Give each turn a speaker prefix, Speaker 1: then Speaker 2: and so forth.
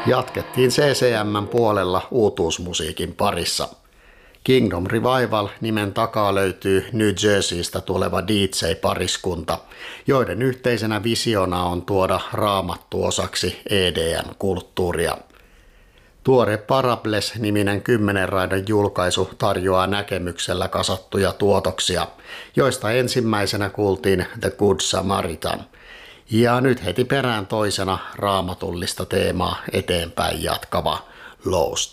Speaker 1: Jatkettiin CCM:n puolella uutuusmusiikin parissa. Kingdom Revival nimen takaa löytyy New Jerseystä tuleva DJ-pariskunta, joiden yhteisenä visiona on tuoda raamattu osaksi EDM-kulttuuria. Tuore Parables-niminen 10 raidan julkaisu tarjoaa näkemyksellä kasattuja tuotoksia, joista ensimmäisenä kuultiin The Good Samaritan. Ja nyt heti perään toisena raamatullista teemaa eteenpäin jatkava Lost.